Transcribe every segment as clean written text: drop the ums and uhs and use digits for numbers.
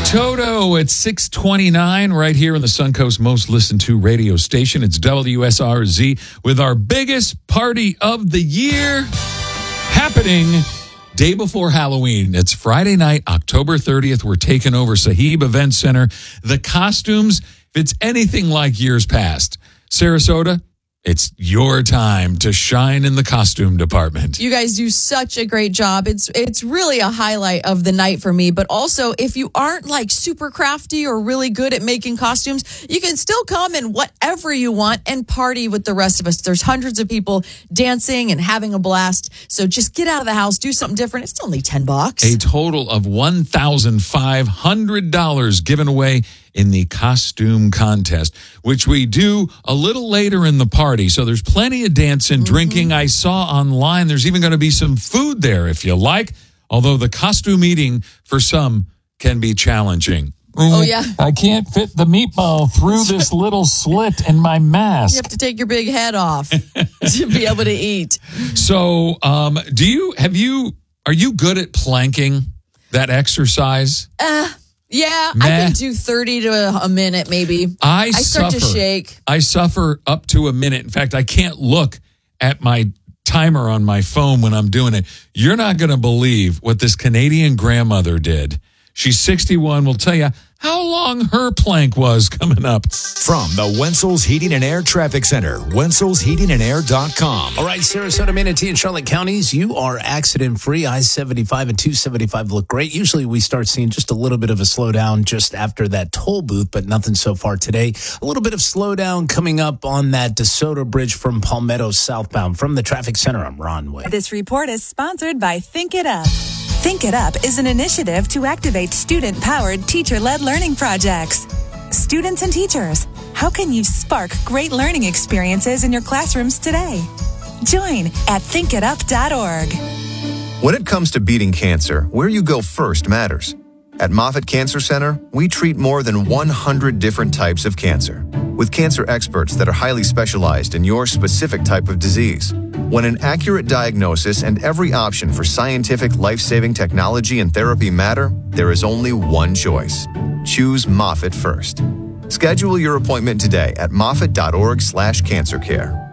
Toto at 6:29 right here in the Suncoast most listened to radio station. It's WSRZ with our biggest party of the year happening day before Halloween. It's Friday night, October 30th. We're taking over Sahib Event Center. The costumes, if it's anything like years past, Sarasota, it's your time to shine in the costume department. You guys do such a great job. It's really a highlight of the night for me. But also, if you aren't like super crafty or really good at making costumes, you can still come in whatever you want and party with the rest of us. There's hundreds of people dancing and having a blast. So just get out of the house, do something different. It's only $10. A total of $1,500 given away in the costume contest, which we do a little later in the party. So there's plenty of dancing, drinking. I saw online there's even going to be some food there if you like, although the costume eating for some can be challenging. Oh, yeah. I can't fit the meatball through this little slit in my mask. You have to take your big head off to be able to eat. So are you good at planking, that exercise? Yeah, I can do 30 to a minute maybe. I start to shake. I suffer up to a minute. In fact, I can't look at my timer on my phone when I'm doing it. You're not going to believe what this Canadian grandmother did. She's 61. We'll tell you how long her plank was coming up. From the Wenzel's Heating and Air Traffic Center, wenzelsheatingandair.com. All right, Sarasota, Manatee, and Charlotte counties, you are accident-free. I-75 and 275 look great. Usually we start seeing just a little bit of a slowdown just after that toll booth, but nothing so far today. A little bit of slowdown coming up on that DeSoto Bridge from Palmetto southbound. From the traffic center, I'm Ron Way. This report is sponsored by Think It Up. Think It Up is an initiative to activate student-powered, teacher-led learning projects. Students and teachers, how can you spark great learning experiences in your classrooms today? Join at thinkitup.org. When it comes to beating cancer, where you go first matters. At Moffitt Cancer Center, we treat more than 100 different types of cancer, with cancer experts that are highly specialized in your specific type of disease. When an accurate diagnosis and every option for scientific life-saving technology and therapy matter, there is only one choice. Choose Moffitt first. Schedule your appointment today at moffitt.org/cancercare.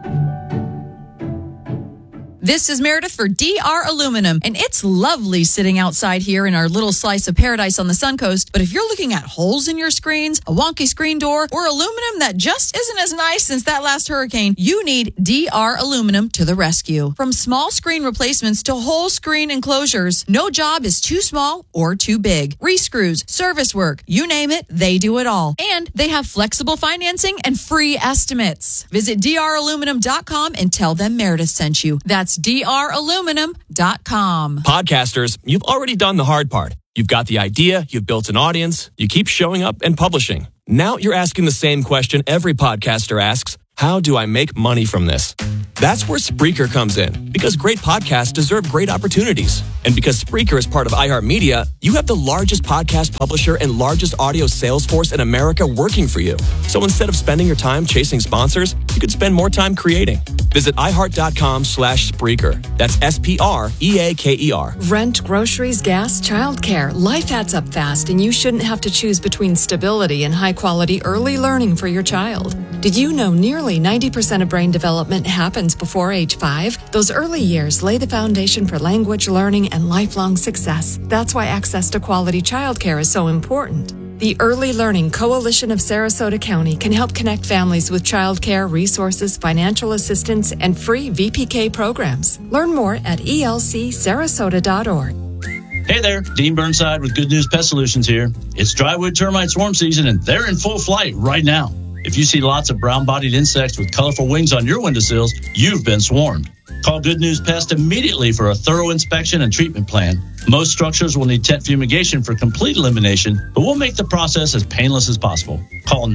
This is Meredith for DR Aluminum, and it's lovely sitting outside here in our little slice of paradise on the Suncoast. But if you're looking at holes in your screens, a wonky screen door, or aluminum that just isn't as nice since that last hurricane, you need DR Aluminum to the rescue. From small screen replacements to whole screen enclosures, no job is too small or too big. Re-screws, service work, you name it, they do it all. And they have flexible financing and free estimates. Visit draluminum.com and tell them Meredith sent you. That's draluminum.com. Podcasters, you've already done the hard part. You've got the idea, you've built an audience, you keep showing up and publishing. Now you're asking the same question every podcaster asks: how do I make money from this? That's where Spreaker comes in, because great podcasts deserve great opportunities. And because Spreaker is part of iHeartMedia, you have the largest podcast publisher and largest audio sales force in America working for you. So instead of spending your time chasing sponsors, you could spend more time creating. Visit iHeart.com/Spreaker. That's SPREAKER. Rent, groceries, gas, childcare. Life adds up fast, and you shouldn't have to choose between stability and high-quality early learning for your child. Did you know nearly 90% of brain development happens before age 5? Those early years lay the foundation for language learning and lifelong success. That's why access to quality childcare is so important. The Early Learning Coalition of Sarasota County can help connect families with childcare, resources, financial assistance, and free VPK programs. Learn more at elcsarasota.org. Hey there, Dean Burnside with Good News Pest Solutions here. It's drywood termite swarm season, and they're in full flight right now. If you see lots of brown-bodied insects with colorful wings on your windowsills, you've been swarmed. Call Good News Pest immediately for a thorough inspection and treatment plan. Most structures will need tent fumigation for complete elimination, but we'll make the process as painless as possible. Call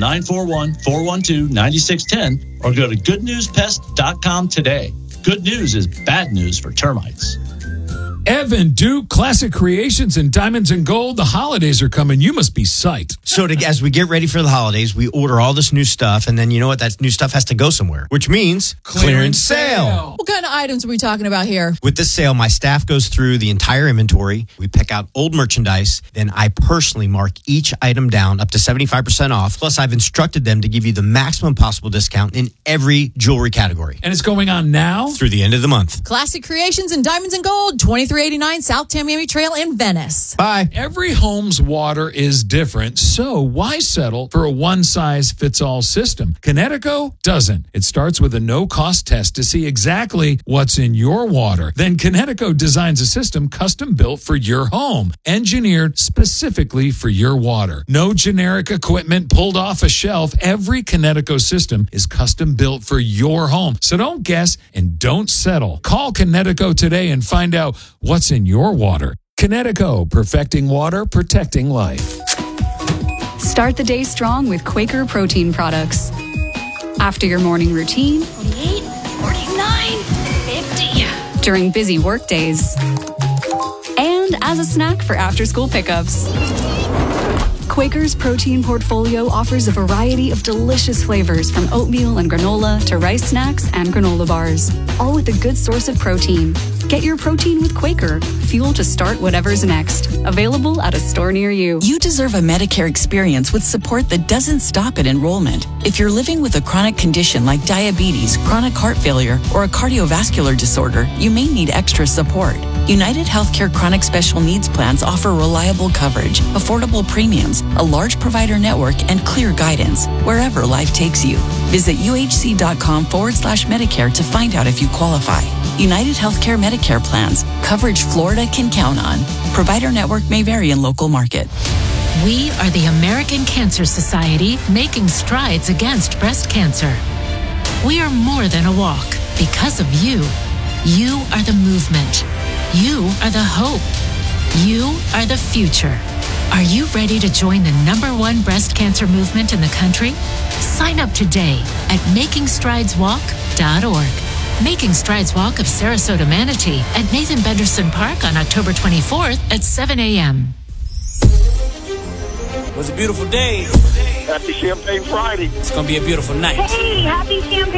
941-412-9610 or go to goodnewspest.com today. Good news is bad news for termites. Evan Duke, Classic Creations and Diamonds and Gold. The holidays are coming. You must be psyched. So as we get ready for the holidays, we order all this new stuff, and then you know what? That new stuff has to go somewhere, which means clearance sale. What kind of items are we talking about here? With this sale, my staff goes through the entire inventory. We pick out old merchandise. Then I personally mark each item down up to 75% off. Plus, I've instructed them to give you the maximum possible discount in every jewelry category. And it's going on now? Through the end of the month. Classic Creations and Diamonds and Gold, 2389 South Tamiami Trail in Venice. Bye. Every home's water is different, so why settle for a one-size-fits-all system? Kinetico doesn't. It starts with a no-cost test to see exactly what's in your water. Then Kinetico designs a system custom-built for your home, engineered specifically for your water. No generic equipment pulled off a shelf. Every Kinetico system is custom-built for your home. So don't guess and don't settle. Call Kinetico today and find out what's in your water. Kinetico, perfecting water, protecting life. Start the day strong with Quaker protein products. After your morning routine, 48, 49, 50. During busy work days, and as a snack for after-school pickups. Quaker's protein portfolio offers a variety of delicious flavors from oatmeal and granola to rice snacks and granola bars, all with a good source of protein. Get your protein with Quaker, fuel to start whatever's next. Available at a store near you. You deserve a Medicare experience with support that doesn't stop at enrollment. If you're living with a chronic condition like diabetes, chronic heart failure, or a cardiovascular disorder, you may need extra support. United Healthcare Chronic Special Needs Plans offer reliable coverage, affordable premiums, a large provider network, and clear guidance wherever life takes you. Visit uhc.com/Medicare to find out if you qualify. United Healthcare Medicare plans. Coverage Florida can count on. Provider network may vary in local market. We are the American Cancer Society, making strides against breast cancer. We are more than a walk. Because of you. You are the movement. You are the hope. You are the future. Are you ready to join the #1 breast cancer movement in the country? Sign up today at makingstrideswalk.org. Making Strides Walk of Sarasota Manatee at Nathan Benderson Park on October 24th at 7 a.m. It was a beautiful day. Happy Champagne Friday. It's going to be a beautiful night. Hey, happy Champagne